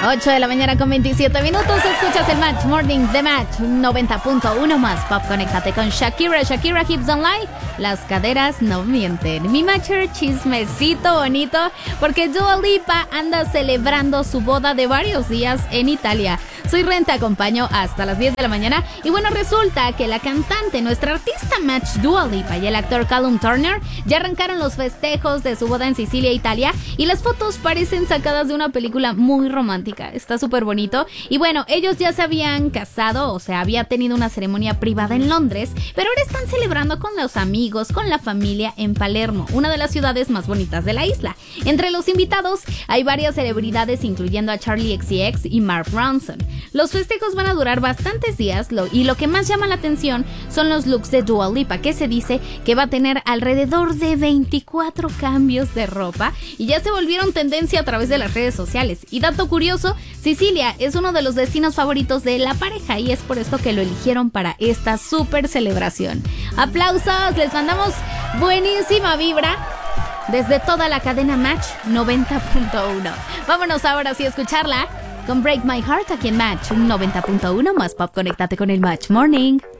8 de la mañana con 27 minutos. Escuchas el Match Morning de Match 90.1 más pop. Conéctate con Shakira. Shakira Hips Don't Lie. Las caderas no mienten. Mi Matcher, chismecito bonito, porque Dua Lipa anda celebrando su boda de varios días en Italia. Soy Ren, te acompaño hasta las 10 de la mañana. Y bueno, resulta que la cantante, nuestra artista Match Dua Lipa, y el actor Callum Turner ya arrancaron los festejos de su boda en Sicilia, Italia. Y las fotos parecen sacadas de una película muy romántica. Está súper bonito. Y bueno, ellos ya se habían casado, o sea, había tenido una ceremonia privada en Londres, pero ahora están celebrando con los amigos, con la familia en Palermo, una de las ciudades más bonitas de la isla. Entre los invitados hay varias celebridades, incluyendo a Charli XCX y Mark Ronson. Los festejos van a durar bastantes días y lo que más llama la atención son los looks de Dua Lipa, que se dice que va a tener alrededor de 24 cambios de ropa y ya se volvieron tendencia a través de las redes sociales. Y dato curioso, Sicilia es uno de los destinos favoritos de la pareja y es por esto que lo eligieron para esta súper celebración. ¡Aplausos! Les mandamos buenísima vibra desde toda la cadena Match 90.1. Vámonos ahora sí a escucharla con Break My Heart aquí en Match 90.1 más pop. Conéctate con el Match Morning.